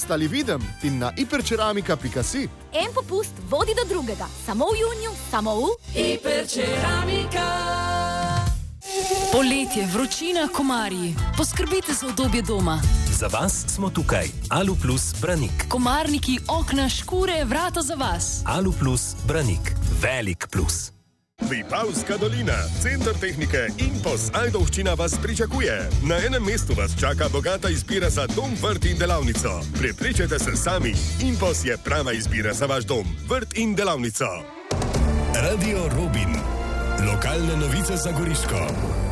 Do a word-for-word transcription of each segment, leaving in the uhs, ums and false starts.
ali vidim in na hiperceramika pika si. En popust vodi do drugega, samo v juniju, samo v Hiperceramika. Poletje, vročina, komarji. Poskrbite za udobje doma. Za vas smo tukaj. Aluplus Branik. Komarniki, okna, škure, vrata za vas. Aluplus Branik. Velik plus. Vipavska dolina, center tehnike Impos Ajdovščina vas pričakuje. Na enem mestu vas čaka bogata izbira za dom, vrt in delavnico. Prepričajte se sami, Impos je prava izbira za vaš dom, vrt in delavnico. Radio Robin. Lokalne novice za Goriško.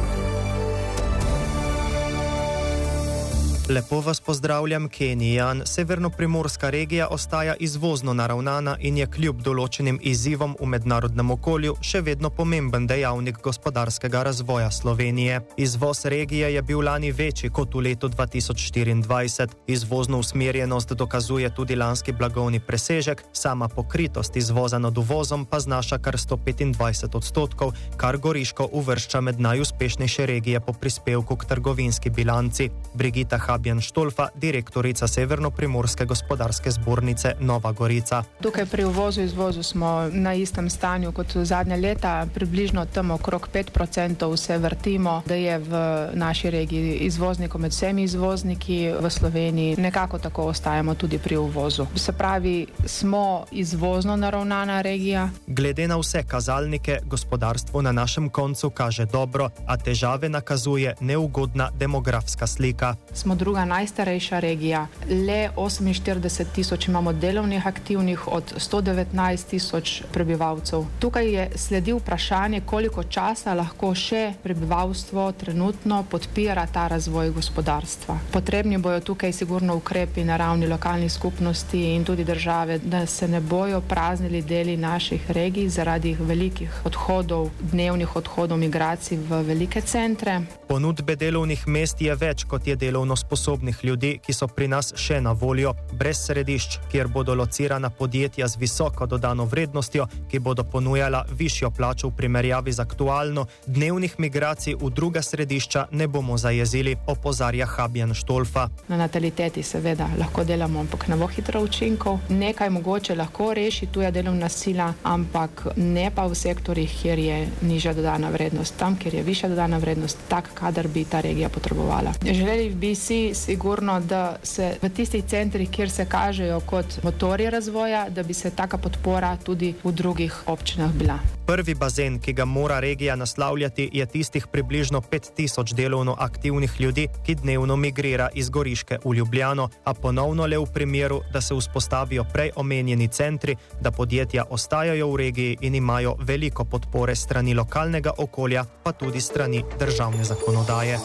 Lepo vas pozdravljam, Kenijan. Severnoprimorska regija ostaja izvozno naravnana in je kljub določenim izzivom v mednarodnem okolju še vedno pomemben dejavnik gospodarskega razvoja Slovenije. Izvoz regije je bil lani večji kot v letu dva tisoč štiriindvajset. Izvozno usmerjenost dokazuje tudi lanski blagovni presežek, sama pokritost izvoza nad uvozom pa znaša kar sto petindvajset odstotkov, kar Goriško uvršča med najuspešnejše regije po prispevku k trgovinski bilanci. Brigita Habjan Štolfa, direktorica Severnoprimorske gospodarske zbornice Nova Gorica. Tukaj pri uvozu in izvozu smo na istem stanju kot zadnja leta, približno tam okrog pet procentov se vrtimo, da je v naši regiji izvoznikov med vsemi izvozniki v Sloveniji. Nekako tako ostajamo tudi pri uvozu. Se pravi, smo izvozno naravnana regija. Glede na vse kazalnike, gospodarstvo na našem koncu kaže dobro, a težave nakazuje neugodna demografska slika. Smo druga najstarejša regija. Le oseminštirideset tisoč imamo delovnih aktivnih od sto devetnajst tisoč prebivalcev. Tukaj je sledi vprašanje, koliko časa lahko še prebivalstvo trenutno podpira ta razvoj gospodarstva. Potrebni bojo tukaj sigurno ukrepi na ravni lokalnih skupnosti in tudi države, da se ne bojo praznili deli naših regij zaradi velikih odhodov, dnevnih odhodov migracij v velike centre. Ponudbe delovnih mest je več, kot je delovno sposobnih ljudi, ki so pri nas še na voljo, brez središč, kjer bodo locirana podjetja z visoko dodano vrednostjo, ki bodo ponujala višjo plačo v primerjavi z aktualno, dnevnih migracij v druga središča ne bomo zajezili, opozarja Habjan Štolfa. Na nataliteti seveda lahko delamo, ampak ne bo hitro učinkov. Nekaj mogoče lahko reši tuja delovna sila, ampak ne pa v sektorjih, kjer je nižja dodana vrednost. Tam, kjer je višja dodana vrednost, tak kadar bi ta regija potrebovala. Želeli bi si sigurno, da se v tistih centrih, kjer se kažejo kot motorji razvoja, da bi se taka podpora tudi v drugih občinah bila. Prvi bazen, ki ga mora regija naslavljati, je tistih približno pet tisoč delovno aktivnih ljudi, ki dnevno migrira iz Goriške v Ljubljano, a ponovno le v primeru, da se vzpostavijo prej omenjeni centri, da podjetja ostajajo v regiji in imajo veliko podpore strani lokalnega okolja, pa tudi strani državne zakonodaje.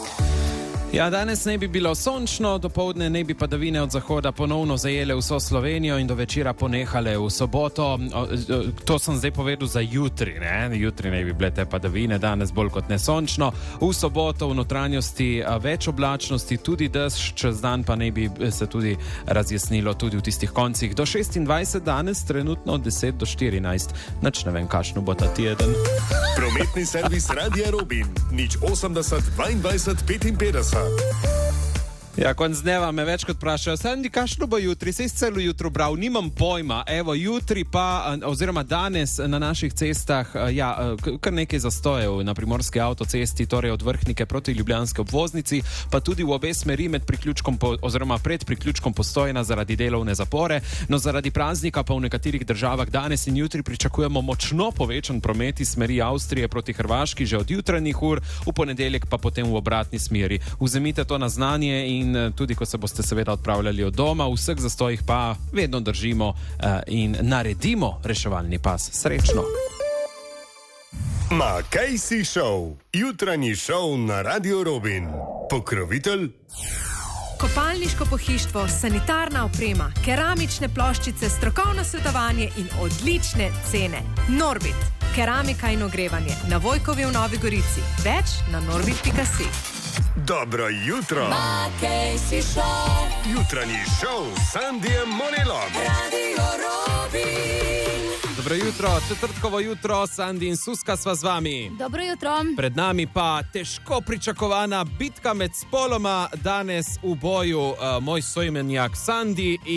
Ja, danes ne bi bilo sončno, dopoldne ne bi padavine od zahoda ponovno zajele vso Slovenijo in do večera ponehale v soboto. To sem zdaj povedal za jutri, ne? Jutri ne bi bile te padavine, danes bolj kot ne sončno. V soboto v notranjosti več oblačnosti, tudi dež, čez dan pa ne bi se tudi razjasnilo tudi v tistih koncih. Do šestindvajset danes, trenutno od deset do štirinajst. Nič ne vem, kakšno bo ta teden. Prometni servis Radia Robin, nič osemdeset dvaindvajset petinpetdeset. Ja, konc dneva me večkrat vprašajo, Sandi, kakšno bo jutri? Sej celo jutro bral, nimam pojma. Evo, jutri pa, oziroma danes na naših cestah, ja, kar nekaj zastojev na primorski avtocesti, torej od Vrhnike proti ljubljanski obvoznici, pa tudi v obe smeri med priključkom, po, oziroma pred priključkom Postojna zaradi delovne zapore. No, zaradi praznika pa v nekaterih državah danes in jutri pričakujemo močno povečan promet iz smeri Avstrije proti Hrvaški že od jutranjih ur, v ponedeljek pa potem v obratni smeri. Vzemite to na znanje in tudi, ko se boste seveda odpravljali od doma, v vseh zastojih pa vedno držimo uh, in naredimo reševalni pas. Srečno! Makejsi Show, jutranji šov na Radio Robin. Pokrovitelj? Kopalniško pohištvo, sanitarna oprema, keramične ploščice, strokovno svetovanje in odlične cene. Norbit, keramika in ogrevanje na Vojkovi v Novi Gorici. Več na norbit pika si. Dobro jutro! Makejsi Show, jutranji šov s Sandijem Monelom. Radio Robin. Dobro jutro, četrtkovo jutro, Sandi in Suska sva z vami. Dobro jutro. Pred nami pa težko pričakovana bitka med spoloma, danes v boju uh, moj soimenjak Sandi